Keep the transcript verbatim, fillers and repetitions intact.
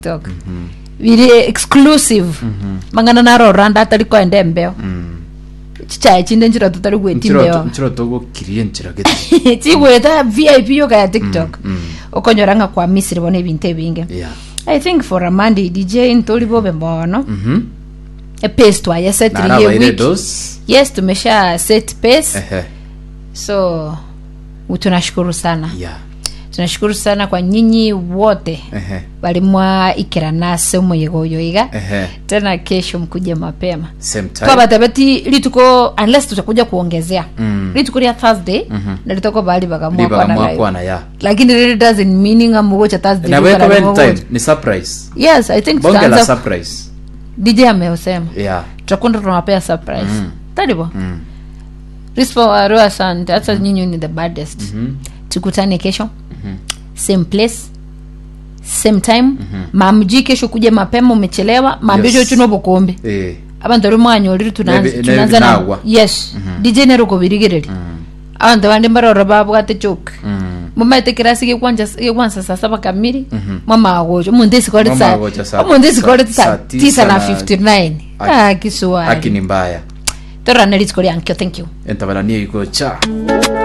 TikTok. Mm-hmm. Vile exclusive. Mm-hmm. Mangana naro randa atari ko ende mbeo. Mm. Chicha chinde njira tutari gweti mbeo. Njira togo kiriye njira gete. Ti gweta V I P yoga ya TikTok. Mm. Mm. Okonyoranga kwa Misiri bone binte binge. Yeah. I think for a Monday D J ntoli bobe mbono. Mhm. A pace to ya set three week. Yes, tumesha set pace. Uh-huh. So tunashukuru sana. Yeah. Tunashukuru sana kwa nyinyi wote. Uh-huh. Walimwa ikira nase moyegoyo iga. Uh-huh. Tena kesho mkuje mapema. Same time. Kwa batabati lituko unless tutakuja kuongezea. Mm. Lituko ya Thursday mm-hmm. na litoko bali bagamwa kwa na live. Kwa na ya. Lakini it doesn't meaning amugocha Thursday. Na wewe time ni surprise. Yes, I think bonge la surprise. D J ameosema. Yeah. Tutakwenda tunawapea surprise. Mm. Tadibo. Mm. Rispo wa roa asante. Hata mm. nyinyi ni the baddest. Mm-hmm. Tukutane kesho. Mm-hmm. Same place. Same time. Mm-hmm. Mamji kesho kuja mapema umechelewa. Maambio yes. Chuno bokombe. Eh. Abantu bari mwanyo riri tunaanza tunaanza na. Yes. Mm-hmm. D J nero ko birigireri. Mm. Abantu bandi barora babu ate choke. Mm. Mama tekirasi ke kwanja ke kwanza saa saba kamili. Mm-hmm. Mama agojo. Mundesi kwa saa. Mundesi kwa saa tisa na fifty-nine. Ah kiswa. Akini mbaya. Torra neri skori ankyo, thank you. Entabalanie iko cha.